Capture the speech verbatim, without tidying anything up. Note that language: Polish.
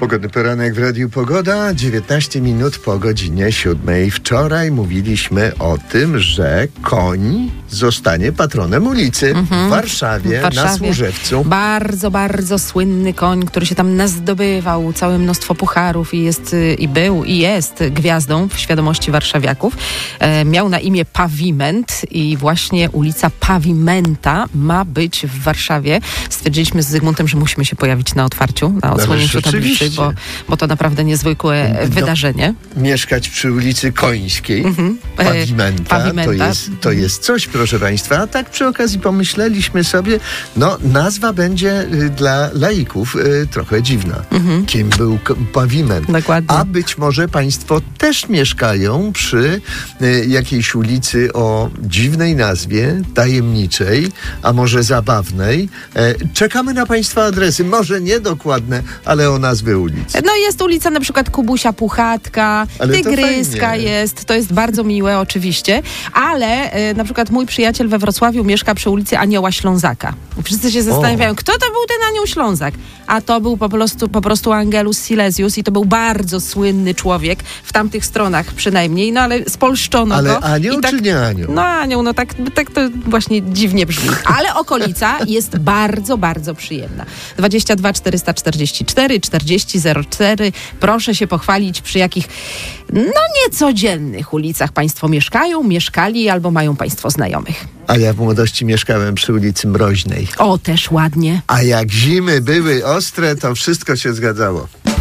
Pogodny poranek w Radiu Pogoda, dziewiętnaście minut po godzinie siódmej. Wczoraj mówiliśmy o tym, że koń zostanie patronem ulicy mhm. w, Warszawie, w Warszawie, na Służewcu. Bardzo, bardzo słynny koń, który się tam nazdobywał całe mnóstwo pucharów i jest, i był, i jest gwiazdą w świadomości warszawiaków. E, miał na imię Pawiment i właśnie ulica Pawimenta ma być w Warszawie. Stwierdziliśmy z Zygmuntem, że musimy się pojawić na otwarciu, na odsłonięciu tablicy, bo, bo to naprawdę niezwykłe no, wydarzenie. Mieszkać przy ulicy Końskiej, mhm. Pawimenta, Pawimenta. To, jest, to jest coś, proszę Państwa. A tak przy okazji pomyśleliśmy sobie, no nazwa będzie y, dla laików y, trochę dziwna. Mhm. Kim był k- Pawiment? Dokładnie. A być może Państwo też mieszkają przy y, jakiejś ulicy o dziwnej nazwie, tajemniczej, a może zabawnej. E, czekamy na Państwa adresy, może nie dokładne, ale o nazwy ulicy. No jest ulica na przykład Kubusia Puchatka, ale Tygryska jest, to jest bardzo miłe oczywiście, ale e, na przykład mój przyjaciel we Wrocławiu mieszka przy ulicy Anioła Ślązaka. Wszyscy się zastanawiają, o. kto to był ten Anioł Ślązak? A to był po prostu, po prostu Angelus Silesius i to był bardzo słynny człowiek w tamtych stronach przynajmniej, no ale spolszczono ale go. Ale anioł tak, czy nie anioł? No anioł, no tak, tak to właśnie dziwnie brzmi. Ale okolica jest bardzo, bardzo przyjemna. dwadzieścia dwa czterysta czterdzieści cztery czterdzieści zero cztery. Proszę się pochwalić, przy jakich no niecodziennych ulicach Państwo mieszkają, mieszkali albo mają Państwo znajomych. A ja w młodości mieszkałem przy ulicy Mroźnej. O, też ładnie. A jak zimy były ostre, to wszystko się zgadzało.